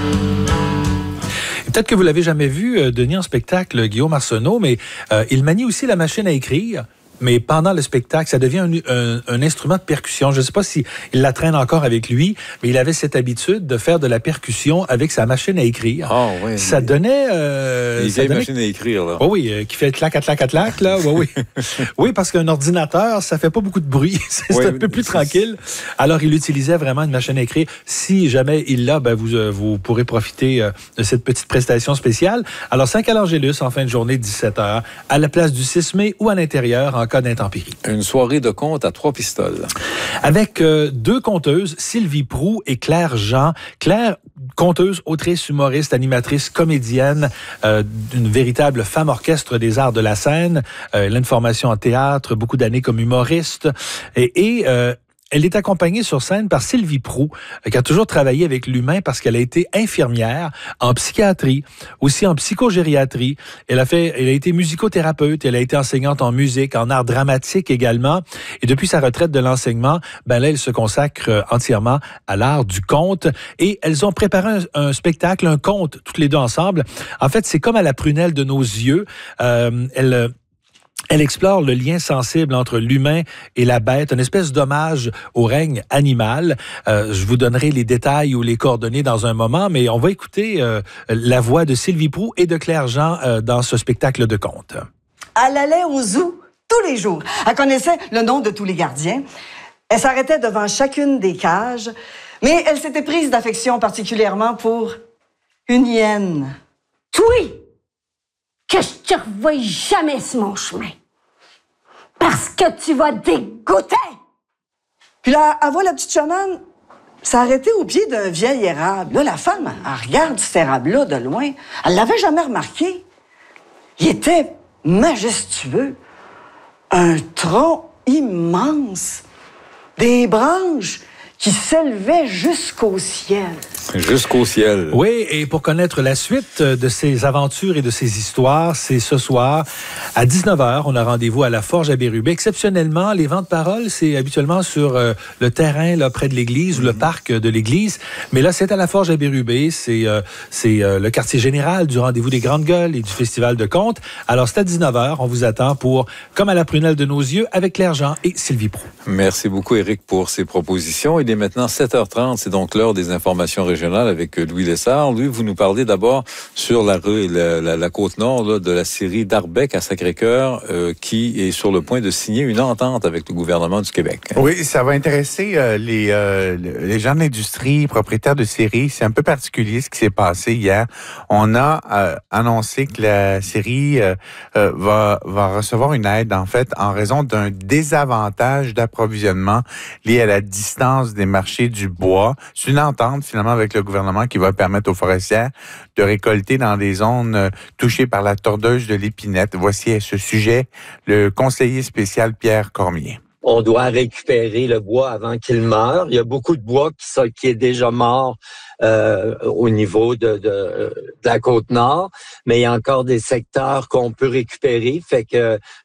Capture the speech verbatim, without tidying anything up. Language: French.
Peut-être que vous l'avez jamais vu, euh, Denis, en spectacle, Guillaume Arsenault, mais euh, il manie aussi la machine à écrire. Mais pendant le spectacle, ça devient un, un, un instrument de percussion. Je ne sais pas s'il la traîne encore avec lui, mais il avait cette habitude de faire de la percussion avec sa machine à écrire. Oh, oui, ça oui. donnait... Euh, les ça vieilles donnait... machines à écrire, là. Oh oui, euh, qui fait le clac, clac, clac, clac, là. Oui, oui. Oui, parce qu'un ordinateur, ça fait pas beaucoup de bruit. C'est oui, un peu plus tranquille. Alors, il utilisait vraiment une machine à écrire. Si jamais il l'a, ben, vous, euh, vous pourrez profiter euh, de cette petite prestation spéciale. Alors, Saint-Calangélus, en fin de journée, dix-sept heures, à la place du six mai ou à l'intérieur, en cas d'intempérie. Une soirée de contes à trois pistoles. Avec euh, deux conteuses, Sylvie Proulx et Claire Jean. Claire, conteuse, autrice, humoriste, animatrice, comédienne, euh, une véritable femme orchestre des arts de la scène. Euh, elle a une formation en théâtre, beaucoup d'années comme humoriste. Et... et euh, elle est accompagnée sur scène par Sylvie Proulx, qui a toujours travaillé avec l'humain parce qu'elle a été infirmière en psychiatrie, aussi en psychogériatrie. Elle a fait, elle a été musicothérapeute, elle a été enseignante en musique, en art dramatique également. Et depuis sa retraite de l'enseignement, ben là, elle se consacre entièrement à l'art du conte. Et elles ont préparé un, un spectacle, un conte, toutes les deux ensemble. En fait, c'est comme à la prunelle de nos yeux. Euh, elle Elle explore le lien sensible entre l'humain et la bête, une espèce d'hommage au règne animal. Euh, je vous donnerai les détails ou les coordonnées dans un moment, mais on va écouter euh, la voix de Sylvie Proulx et de Claire Jean euh, dans ce spectacle de conte. Elle allait au zoo tous les jours. Elle connaissait le nom de tous les gardiens. Elle s'arrêtait devant chacune des cages, mais elle s'était prise d'affection particulièrement pour une hyène. Oui! Que je te revoie jamais sur mon chemin. Parce que tu vas dégoûter! Puis là, elle voit la petite chamanne s'arrêter au pied d'un vieil érable. Là, la femme, elle regarde cet érable-là de loin. Elle l'avait jamais remarqué. Il était majestueux. Un tronc immense. Des branches qui s'élevaient jusqu'au ciel. Jusqu'au ciel. Oui, et pour connaître la suite de ces aventures et de ces histoires, c'est ce soir à dix-neuf heures. On a rendez-vous à la Forge à Bérubé. Exceptionnellement, les vents de parole, c'est habituellement sur euh, le terrain là près de l'église, mm-hmm. ou le parc de l'église. Mais là, c'est à la Forge à Bérubé. C'est euh, c'est euh, le quartier général du rendez-vous des Grandes Gueules et du Festival de contes. Alors, c'est à dix-neuf heures. On vous attend pour Comme à la prunelle de nos yeux avec Claire Jean et Sylvie Proulx. Merci beaucoup, Éric, pour ces propositions. Il est maintenant sept heures trente. C'est donc l'heure des informations régionales avec Louis Lessard. Lui, vous nous parlez d'abord sur la rue, la, la, la côte nord là, de la scierie d'Arbec à Sacré-Cœur, euh, qui est sur le point de signer une entente avec le gouvernement du Québec. Oui, ça va intéresser euh, les, euh, les gens de l'industrie, propriétaires de scieries. C'est un peu particulier ce qui s'est passé hier. On a euh, annoncé que la scierie euh, euh, va, va recevoir une aide, en fait, en raison d'un désavantage d'approvisionnement lié à la distance des marchés du bois. C'est une entente, finalement, avec le gouvernement qui va permettre aux forestières de récolter dans des zones euh, touchées par la tordeuse de l'épinette. Voici à ce sujet le conseiller spécial Pierre Cormier. On doit récupérer le bois avant qu'il meure. Il y a beaucoup de bois qui, sont, qui est déjà mort euh, au niveau de, de, de la Côte-Nord, mais il y a encore des secteurs qu'on peut récupérer. Fait que